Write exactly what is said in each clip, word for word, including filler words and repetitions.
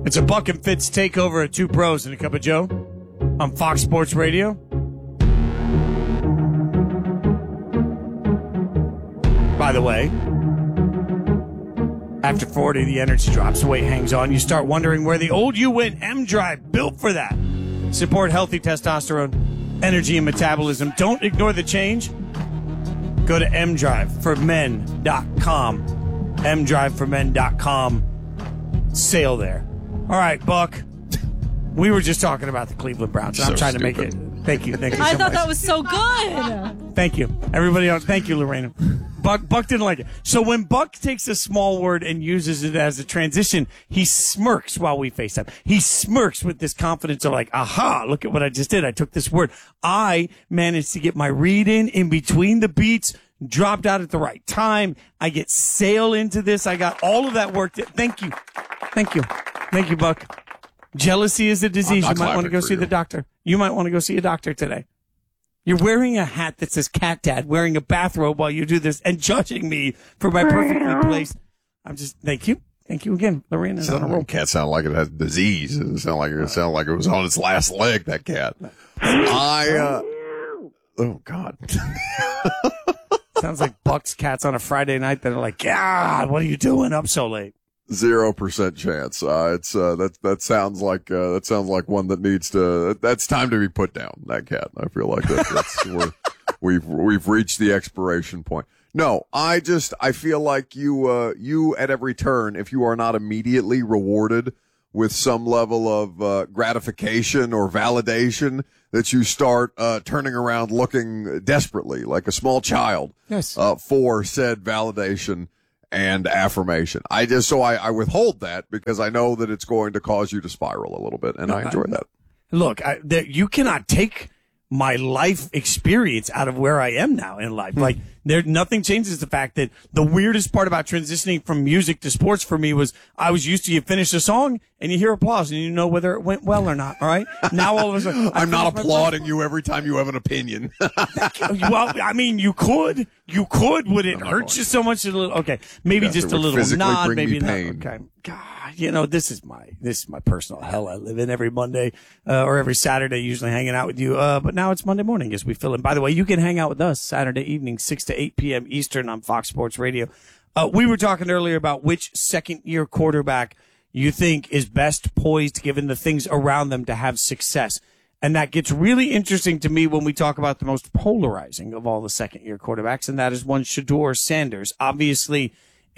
It's a Buck and Fitz takeover at Two Pros and a Cup of Joe on Fox Sports Radio. By the way, after forty, the energy drops, the weight hangs on. You start wondering where the old you went. M-Drive, built for that. Support healthy testosterone, energy, and metabolism. Don't ignore the change. Go to m drive for men dot com. m drive for men dot com. Sail there. All right, Buck. We were just talking about the Cleveland Browns. And I'm So trying stupid. to make it. Thank you. Thank you. I so thought much. that was so good. Thank you. Everybody else, thank you, Lorena. Buck, Buck didn't like it. So when Buck takes a small word and uses it as a transition, he smirks while we FaceTime. He smirks with this confidence of like, aha, look at what I just did. I took this word. I managed to get my read in in between the beats, dropped out at the right time. I get sail into this. I got all of that work. That, thank you. Thank you. Thank you, Buck. Jealousy is a disease. I'm You not might want to clapping go for see you. the doctor. You might want to go see a doctor today. You're wearing a hat that says Cat Dad, wearing a bathrobe while you do this, and judging me for my perfectly placed. I'm just, thank you. Thank you again, Lorena. Sound like a cat sounded like it had disease. It sounded like it sounded like it was on its last leg. That cat. I. Uh, oh God. Sounds like Buck's cats on a Friday night that are like, God, what are you doing up so late? Zero percent chance. Uh, it's uh, that that sounds like uh, that sounds like one that needs to. That's time to be put down. That cat. I feel like that, that's we're, we've we've reached the expiration point. No, I just I feel like you uh, you at every turn, if you are not immediately rewarded with some level of uh, gratification or validation, that you start uh, turning around looking desperately like a small child. Yes. Uh, for said validation and affirmation. I just, so I, I withhold that because I know that it's going to cause you to spiral a little bit, and I enjoy that. Look, I, there, you cannot take my life experience out of where I am now in life. Like, there, nothing changes the fact that the weirdest part about transitioning from music to sports for me was I was used to you finish a song and you hear applause and you know whether it went well or not. All right. Now all of a sudden, I I'm not finish my applauding you every time you have an opinion. song. Well, I mean, you could, you could. Would it hurt you so much? A little, okay, maybe Yes, just it a would little physically nod, bring maybe me not. pain. Okay, God, you know, this is my this is my personal hell I live in every Monday uh, or every Saturday, usually hanging out with you. Uh, but now it's Monday morning as we fill in. By the way, you can hang out with us Saturday evening, six to eight p.m. Eastern on Fox Sports Radio. Uh, we were talking earlier about which second year quarterback you think is best poised, given the things around them, to have success. And that gets really interesting to me when we talk about the most polarizing of all the second-year quarterbacks, and that is one Shedeur Sanders. Obviously,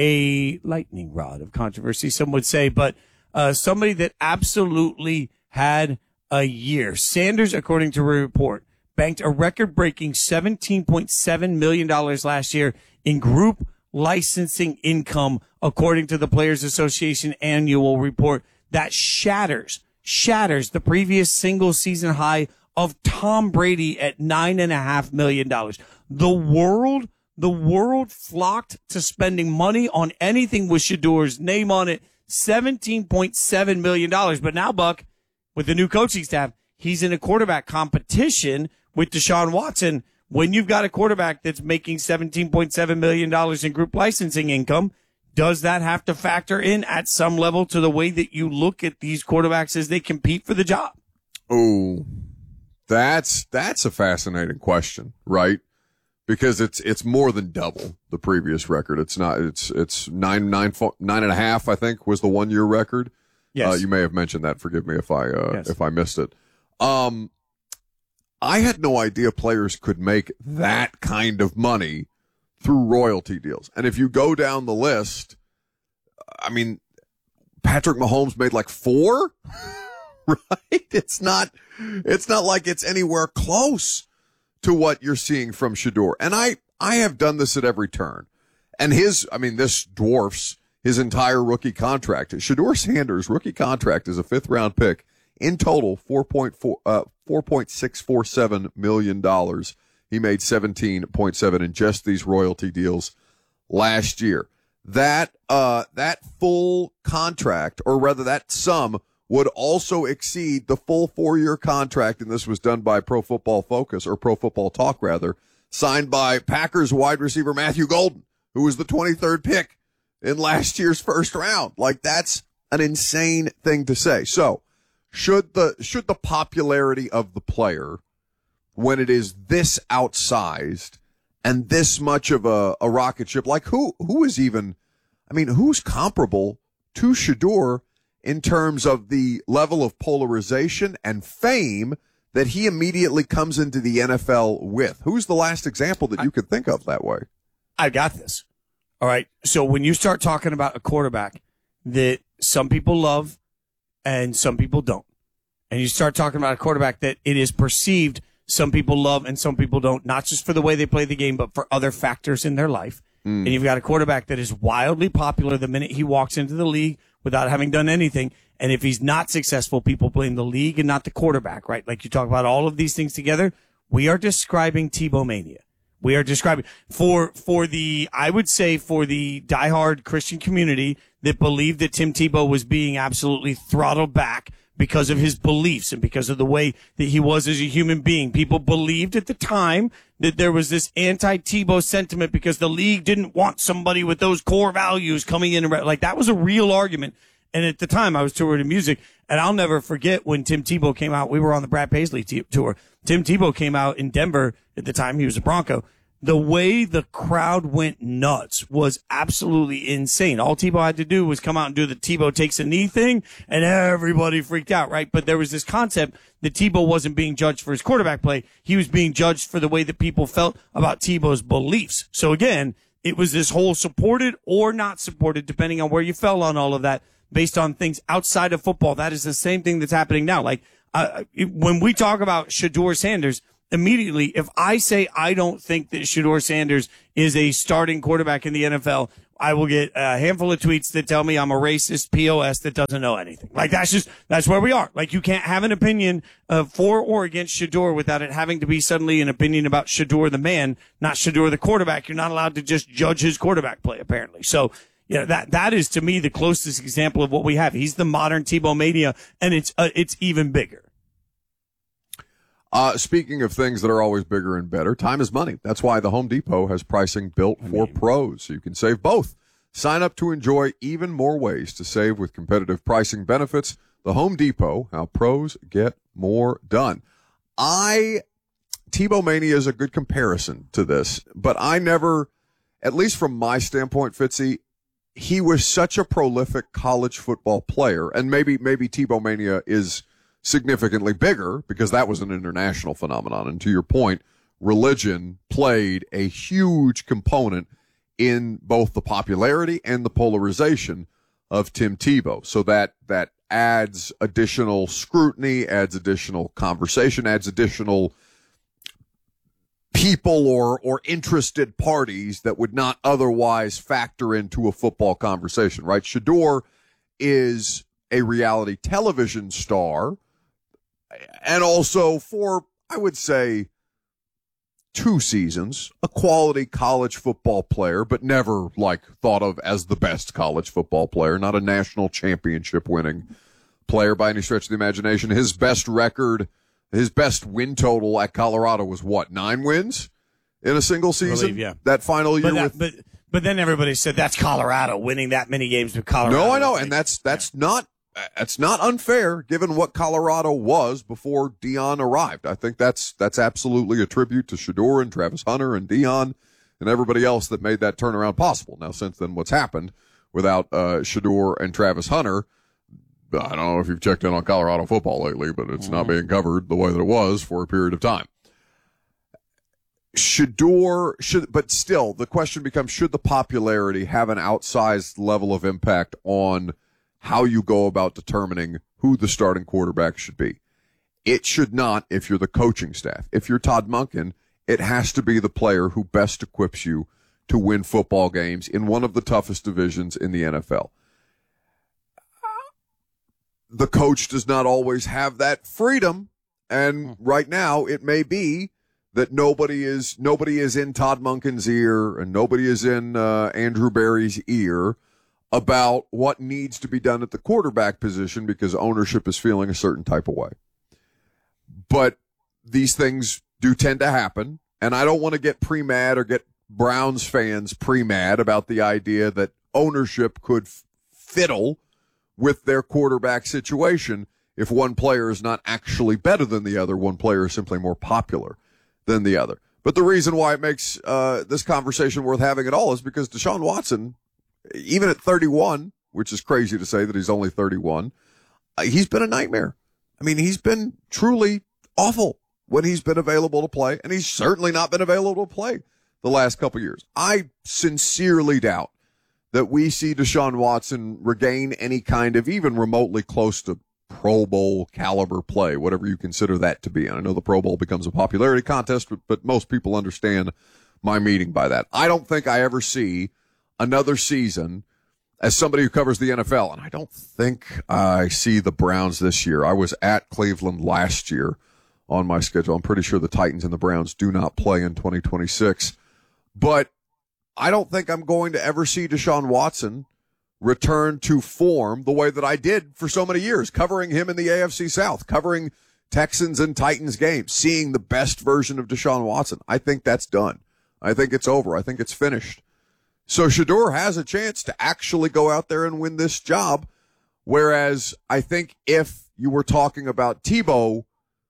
a lightning rod of controversy, some would say, but uh, somebody that absolutely had a year. Sanders, according to a report, banked a record-breaking seventeen point seven million dollars last year in group licensing income, according to the Players Association annual report. That shatters shatters the previous single season high of Tom Brady at nine and a half million dollars. The world, the world flocked to spending money on anything with Shedeur's name on it. seventeen point seven million dollars. But now, Buck, with the new coaching staff, he's in a quarterback competition with Deshaun Watson. When you've got a quarterback that's making seventeen point seven million dollars in group licensing income, does that have to factor in at some level to the way that you look at these quarterbacks as they compete for the job? Oh, that's that's a fascinating question, right? Because it's it's more than double the previous record. It's not. It's it's nine nine fo- nine and a half. I think was the one year record. Yes. Uh, you may have mentioned that. Forgive me if I uh, Yes. if I missed it. Um, I had no idea players could make that kind of money through royalty deals. And if you go down the list, I mean, Patrick Mahomes made like four, right? It's not, it's not like it's anywhere close to what you're seeing from Shedeur. And I, I have done this at every turn. And his, I mean, this dwarfs his entire rookie contract. Shedeur Sanders' rookie contract is a fifth round pick. In total, four point four, uh, four point six four seven million dollars. He made seventeen point seven in just these royalty deals last year. That, uh, that full contract, or rather that sum, would also exceed the full four-year contract, and this was done by Pro Football Focus, or Pro Football Talk, rather, signed by Packers wide receiver Matthew Golden, who was the twenty-third pick in last year's first round. Like, that's an insane thing to say. So should the, should the popularity of the player, when it is this outsized and this much of a, a rocket ship, like who, who is even, I mean, who's comparable to Shedeur in terms of the level of polarization and fame that he immediately comes into the N F L with? Who's the last example that you could think of that way? I got this. All right. So when you start talking about a quarterback that some people love and some people don't, and you start talking about a quarterback that it is perceived some people love and some people don't, not just for the way they play the game, but for other factors in their life. Mm. And you've got a quarterback that is wildly popular the minute he walks into the league without having done anything. And if he's not successful, people blame the league and not the quarterback, right? Like you talk about all of these things together. We are describing Tebow mania. We are describing for, for the, I would say for the diehard Christian community that believed that Tim Tebow was being absolutely throttled back because of his beliefs and because of the way that he was as a human being. People believed at the time that there was this anti-Tebow sentiment because the league didn't want somebody with those core values coming in. And like that was a real argument. And at the time I was touring in music, and I'll never forget when Tim Tebow came out. We were on the Brad Paisley t- tour. Tim Tebow came out in Denver at the time. He was a Bronco. The way the crowd went nuts was absolutely insane. All Tebow had to do was come out and do the Tebow takes a knee thing, and everybody freaked out, right? But there was this concept that Tebow wasn't being judged for his quarterback play. He was being judged for the way that people felt about Tebow's beliefs. So again, it was this whole supported or not supported, depending on where you fell on all of that, based on things outside of football. That is the same thing that's happening now. Like, uh, when we talk about Shedeur Sanders, immediately, if I say I don't think that Shedeur Sanders is a starting quarterback in the N F L, I will get a handful of tweets that tell me I'm a racist P O S that doesn't know anything. Like, that's just, that's where we are. Like, you can't have an opinion uh, for or against Shedeur without it having to be suddenly an opinion about Shedeur the man, not Shedeur the quarterback. You're not allowed to just judge his quarterback play, apparently. So, yeah, that, that is to me the closest example of what we have. He's the modern Tebow mania, and it's, uh, it's even bigger. Uh, speaking of things that are always bigger and better, time is money. That's why the Home Depot has pricing built I for mean, pros, so you can save both. Sign up to enjoy even more ways to save with competitive pricing benefits. The Home Depot, how pros get more done. I, Tebow mania is a good comparison to this, but I never, at least from my standpoint, Fitzy, he was such a prolific college football player, and maybe, maybe Tebow mania is significantly bigger because that was an international phenomenon. And to your point, religion played a huge component in both the popularity and the polarization of Tim Tebow. So that, that adds additional scrutiny, adds additional conversation, adds additional people or, or interested parties that would not otherwise factor into a football conversation, right? Shedeur is a reality television star, and also for, I would say, two seasons, a quality college football player, but never, like, thought of as the best college football player, not a national championship winning player by any stretch of the imagination. His best record, his best win total at Colorado was what, nine wins in a single season? I believe, yeah. That final year but that, with... But, but then everybody said, that's Colorado, winning that many games with Colorado. No, I know, and that's, that's yeah. not... It's not unfair given what Colorado was before Deion arrived. I think that's that's absolutely a tribute to Shedeur and Travis Hunter and Deion and everybody else that made that turnaround possible. Now, since then, what's happened without uh, Shedeur and Travis Hunter, I don't know if you've checked in on Colorado football lately, but it's mm-hmm. not being covered the way that it was for a period of time. Shedeur, should, but still, the question becomes, should the popularity have an outsized level of impact on how you go about determining who the starting quarterback should be? It should not if you're the coaching staff. If you're Todd Monken, it has to be the player who best equips you to win football games in one of the toughest divisions in the N F L. The coach does not always have that freedom, and right now it may be that nobody is nobody is in Todd Monken's ear and nobody is in uh, Andrew Berry's ear about what needs to be done at the quarterback position because ownership is feeling a certain type of way. But these things do tend to happen, and I don't want to get pre-mad or get Browns fans pre-mad about the idea that ownership could f- fiddle with their quarterback situation if one player is not actually better than the other. One player is simply more popular than the other. But the reason why it makes uh, this conversation worth having at all is because Deshaun Watson, even at thirty-one, which is crazy to say that he's only thirty-one, uh, he's been a nightmare. I mean, he's been truly awful when he's been available to play, and he's certainly not been available to play the last couple of years. I sincerely doubt that we see Deshaun Watson regain any kind of even remotely close to Pro Bowl caliber play, whatever you consider that to be. And I know the Pro Bowl becomes a popularity contest, but, but most people understand my meaning by that. I don't think I ever see another season as somebody who covers the N F L, and I don't think I see the Browns this year. I was at Cleveland last year on my schedule. I'm pretty sure the Titans and the Browns do not play in twenty twenty-six. But I don't think I'm going to ever see Deshaun Watson return to form the way that I did for so many years, covering him in the A F C South, covering Texans and Titans games, seeing the best version of Deshaun Watson. I think that's done. I think it's over. I think it's finished. So Shedeur has a chance to actually go out there and win this job, whereas I think if you were talking about Tebow,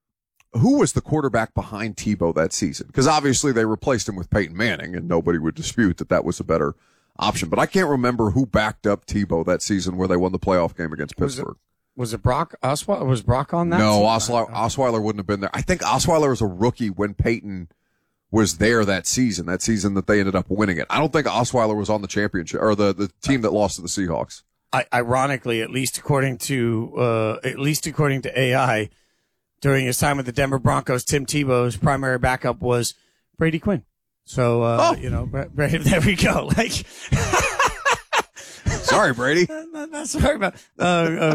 who was the quarterback behind Tebow that season? Because obviously they replaced him with Peyton Manning, and nobody would dispute that that was a better option. But I can't remember who backed up Tebow that season where they won the playoff game against Pittsburgh. Was it, was it Brock Osweiler? Was Brock on that? No, team? Osweiler, Osweiler wouldn't have been there. I think Osweiler was a rookie when Peyton was there that season, that season that they ended up winning it. I don't think Osweiler was on the championship or the, the team that lost to the Seahawks. I, ironically, at least according to uh, at least according to A I, during his time with the Denver Broncos, Tim Tebow's primary backup was Brady Quinn. So uh, oh. you know, Brady, there we go. Like, sorry, Brady. not, not sorry about uh, uh,